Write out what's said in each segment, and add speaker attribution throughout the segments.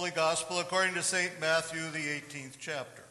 Speaker 1: Holy Gospel according to St. Matthew, the 18th chapter.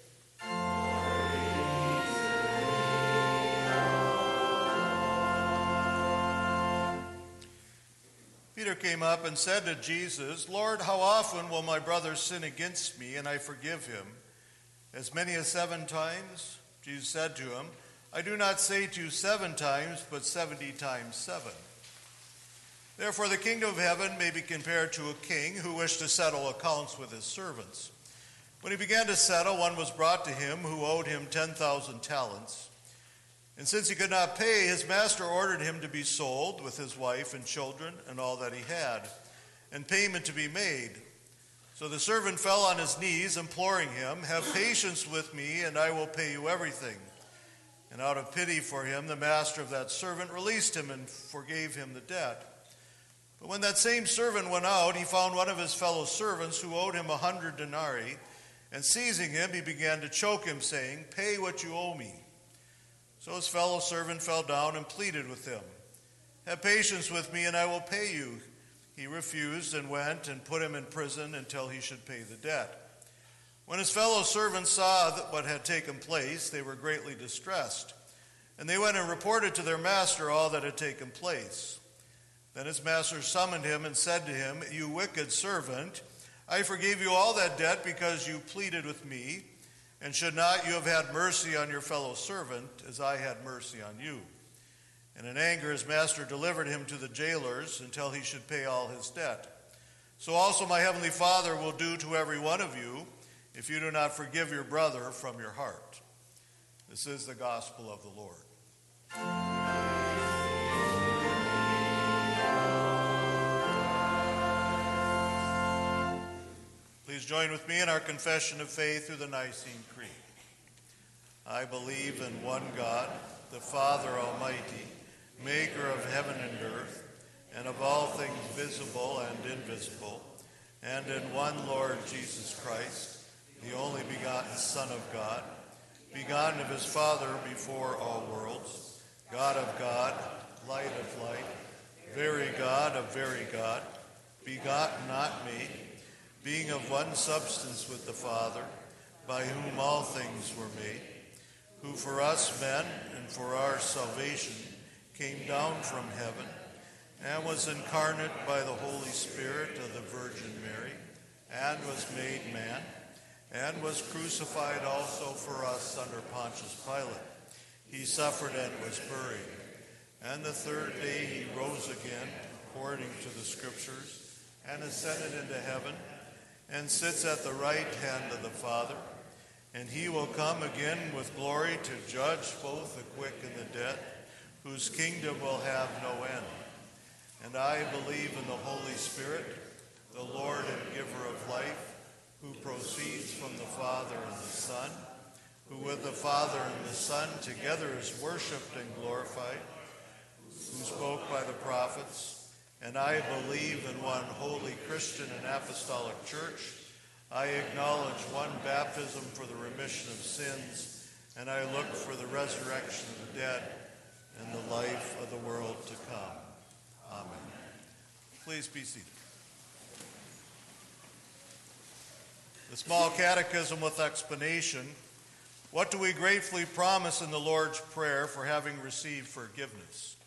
Speaker 1: Peter came up and said to Jesus, "Lord, how often will my brother sin against me and I forgive him? As many as 7 times?" Jesus said to him, "I do not say to you 7 times, but 70 times 7. Therefore the kingdom of heaven may be compared to a king who wished to settle accounts with his servants. When he began to settle, one was brought to him who owed him 10,000 talents. And since he could not pay, his master ordered him to be sold with his wife and children and all that he had, and payment to be made. So the servant fell on his knees, imploring him, 'Have patience with me, and I will pay you everything.' And out of pity for him, the master of that servant released him and forgave him the debt. But when that same servant went out, he found one of his fellow servants who owed him 100 denarii, and seizing him, he began to choke him, saying, 'Pay what you owe me.' So his fellow servant fell down and pleaded with him, 'Have patience with me, and I will pay you.' He refused and went and put him in prison until he should pay the debt. When his fellow servants saw what had taken place, they were greatly distressed, and they went and reported to their master all that had taken place. Then his master summoned him and said to him, 'You wicked servant, I forgave you all that debt because you pleaded with me, and should not you have had mercy on your fellow servant as I had mercy on you?' And in anger his master delivered him to the jailers until he should pay all his debt. So also my heavenly Father will do to every one of you if you do not forgive your brother from your heart." This is the gospel of the Lord. Please join with me in our confession of faith through the Nicene Creed. I believe in one God, the Father Almighty, maker of heaven and earth, and of all things visible and invisible, and in one Lord Jesus Christ, the only begotten Son of God, begotten of his Father before all worlds, God of God, light of light, very God of very God, begotten, not made, being of one substance with the Father, by whom all things were made, who for us men and for our salvation came down from heaven, and was incarnate by the Holy Spirit of the Virgin Mary, and was made man, and was crucified also for us under Pontius Pilate. He suffered and was buried, and the 3rd day he rose again, according to the Scriptures, and ascended into heaven, and sits at the right hand of the Father, and he will come again with glory to judge both the quick and the dead, whose kingdom will have no end. And I believe in the Holy Spirit, the Lord and giver of life, who proceeds from the Father and the Son, who with the Father and the Son together is worshipped and glorified, who spoke by the prophets. And I believe in one holy Christian and apostolic church. I acknowledge one baptism for the remission of sins, and I look for the resurrection of the dead and the life of the world to come. Amen. Please be seated. The small catechism with explanation. What do we gratefully promise in the Lord's Prayer for having received forgiveness?